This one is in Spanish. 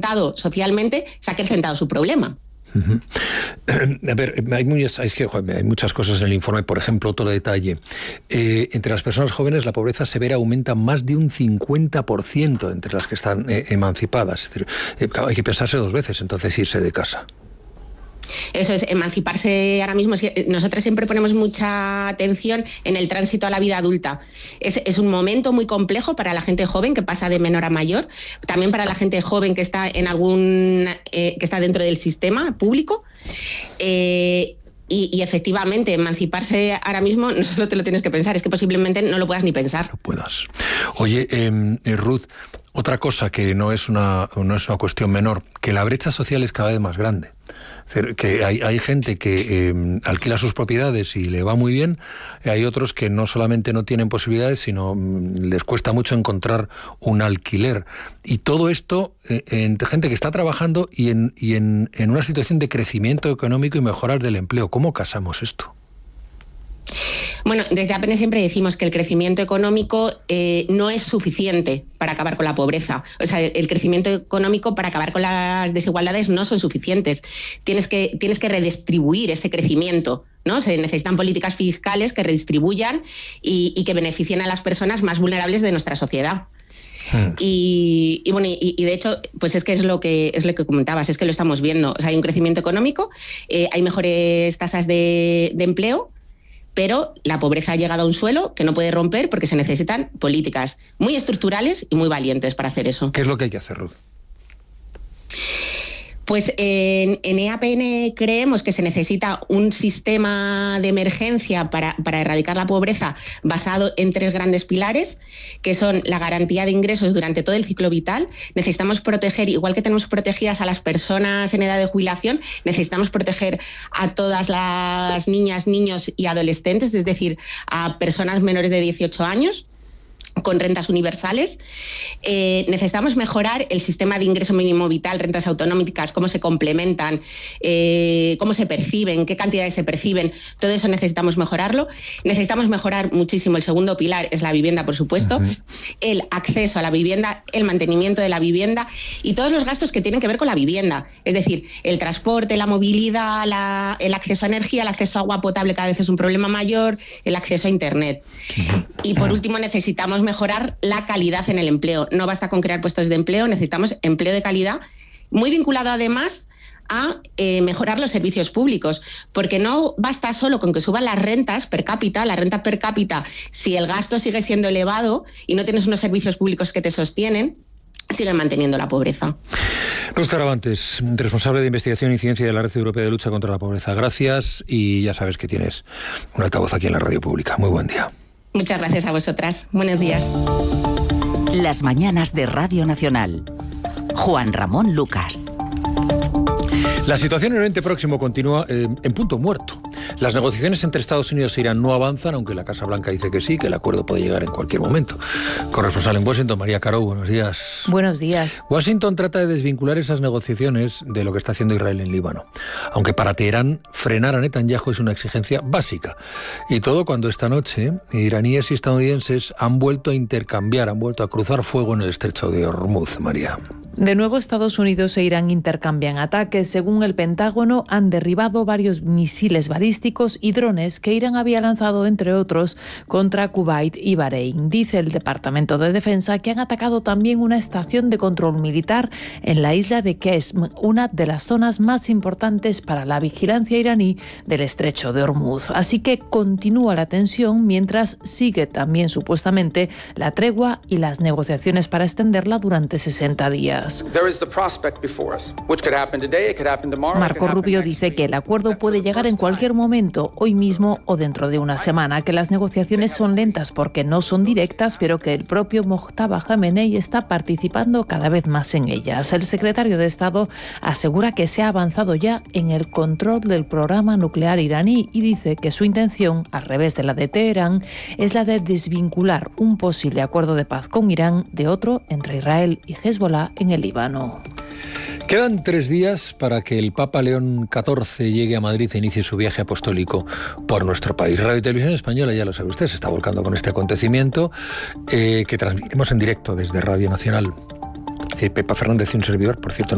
aceptado socialmente, se ha acrecentado su problema. Uh-huh. A ver, hay muchas cosas en el informe. Por ejemplo, otro detalle. Entre las personas jóvenes la pobreza severa aumenta más de un 50% entre las que están emancipadas. Es decir, hay que pensarse 2 veces entonces irse de casa. Eso es, emanciparse ahora mismo. Nosotros siempre ponemos mucha atención en el tránsito a la vida adulta. Es un momento muy complejo para la gente joven que pasa de menor a mayor, también para la gente joven que está que está dentro del sistema público. Y efectivamente, emanciparse ahora mismo no solo te lo tienes que pensar, es que posiblemente no lo puedas ni pensar. No puedas. Oye, Ruth, otra cosa que no es una cuestión menor, que la brecha social es cada vez más grande. Es decir, que hay gente que alquila sus propiedades y le va muy bien, hay otros que no solamente no tienen posibilidades, sino les cuesta mucho encontrar un alquiler. Y todo esto entre gente que está trabajando y en una situación de crecimiento económico y mejoras del empleo. ¿Cómo casamos esto? Bueno, desde APN siempre decimos que el crecimiento económico no es suficiente para acabar con la pobreza. O sea, el crecimiento económico para acabar con las desigualdades no son suficientes. Tienes que redistribuir ese crecimiento, ¿no? Se necesitan políticas fiscales que redistribuyan y que beneficien a las personas más vulnerables de nuestra sociedad. Y de hecho, pues es lo que comentabas, es que lo estamos viendo. O sea, hay un crecimiento económico, hay mejores tasas de empleo, pero la pobreza ha llegado a un suelo que no puede romper porque se necesitan políticas muy estructurales y muy valientes para hacer eso. ¿Qué es lo que hay que hacer, Ruth? Pues en EAPN creemos que se necesita un sistema de emergencia para erradicar la pobreza basado en 3 grandes pilares, que son la garantía de ingresos durante todo el ciclo vital. Necesitamos proteger, igual que tenemos protegidas a las personas en edad de jubilación, necesitamos proteger a todas las niñas, niños y adolescentes, es decir, a personas menores de 18 años. Con rentas universales. Necesitamos mejorar el sistema de ingreso mínimo vital, rentas autonómicas, cómo se complementan, cómo se perciben, qué cantidades se perciben. Todo eso necesitamos mejorarlo. Necesitamos mejorar muchísimo. El segundo pilar es la vivienda, por supuesto. Uh-huh. El acceso a la vivienda, el mantenimiento de la vivienda y todos los gastos que tienen que ver con la vivienda. Es decir, el transporte, la movilidad, el acceso a energía, el acceso a agua potable cada vez es un problema mayor, el acceso a Internet. Uh-huh. Y por último, necesitamos mejorar la calidad en el empleo. No basta con crear puestos de empleo, necesitamos empleo de calidad, muy vinculado además a mejorar los servicios públicos, porque no basta solo con que suban las rentas per cápita, la renta per cápita, si el gasto sigue siendo elevado y no tienes unos servicios públicos que te sostienen, siguen manteniendo la pobreza. Ruth Caravantes, responsable de investigación y ciencia de la Red Europea de Lucha contra la Pobreza. Gracias y ya sabes que tienes un altavoz aquí en la radio pública. Muy buen día. Muchas gracias a vosotras. Buenos días. Las mañanas de Radio Nacional. Juan Ramón Lucas. La situación en Oriente Próximo continúa en punto muerto. Las negociaciones entre Estados Unidos e Irán no avanzan, aunque la Casa Blanca dice que sí, que el acuerdo puede llegar en cualquier momento. Corresponsal en Washington, María Caro, buenos días. Buenos días. Washington trata de desvincular esas negociaciones de lo que está haciendo Israel en Líbano. Aunque para Teherán frenar a Netanyahu es una exigencia básica. Y todo cuando esta noche iraníes y estadounidenses han vuelto a cruzar fuego en el estrecho de Hormuz, María. De nuevo, Estados Unidos e Irán intercambian ataques. Según el Pentágono, han derribado varios misiles balísticos y drones que Irán había lanzado, entre otros, contra Kuwait y Bahrein. Dice el Departamento de Defensa que han atacado también una estación de control militar en la isla de Qeshm, una de las zonas más importantes para la vigilancia iraní del estrecho de Hormuz. Así que continúa la tensión mientras sigue también supuestamente la tregua y las negociaciones para extenderla durante 60 días. Marco Rubio dice que el acuerdo puede llegar en cualquier momento, hoy mismo o dentro de una semana, que las negociaciones son lentas porque no son directas, pero que el propio Mojtaba Khamenei está participando cada vez más en ellas. El secretario de Estado asegura que se ha avanzado ya en el control del programa nuclear iraní y dice que su intención, al revés de la de Teherán, es la de desvincular un posible acuerdo de paz con Irán de otro entre Israel y Hezbollah en el Líbano. Quedan 3 días para que el Papa León XIV llegue a Madrid e inicie su viaje apostólico por nuestro país. Radio y Televisión Española, ya lo sabe usted, se está volcando con este acontecimiento que transmitimos en directo desde Radio Nacional. Pepa Fernández y un servidor, por cierto,